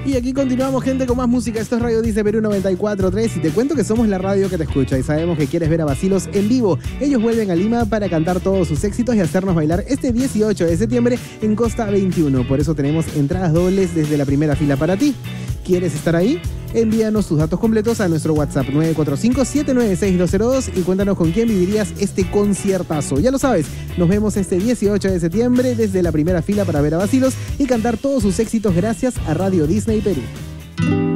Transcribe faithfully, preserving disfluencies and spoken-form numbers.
Y aquí continuamos, gente, con más música. Esto es Radio Disney Perú noventa y cuatro punto tres y te cuento que somos la radio que te escucha y sabemos que quieres ver a Bacilos en vivo. Ellos vuelven a Lima para cantar todos sus éxitos y hacernos bailar este dieciocho de septiembre en Costa veintiuno. Por eso tenemos entradas dobles desde la primera fila para ti. ¿Quieres estar ahí? Envíanos tus datos completos a nuestro WhatsApp nueve cuatro cinco, siete nueve seis, dos cero dos y cuéntanos con quién vivirías este conciertazo. Ya lo sabes, nos vemos este dieciocho de septiembre desde la primera fila para ver a Bacilos y cantar todos sus éxitos gracias a Radio Disney Perú.